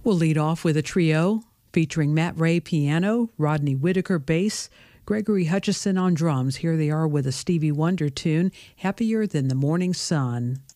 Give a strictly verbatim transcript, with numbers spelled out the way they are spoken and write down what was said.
We'll lead off with a trio featuring Matt Ray piano, Rodney Whitaker bass, Gregory Hutchison on drums. Here they are with a Stevie Wonder tune, Happier Than the Morning Sun.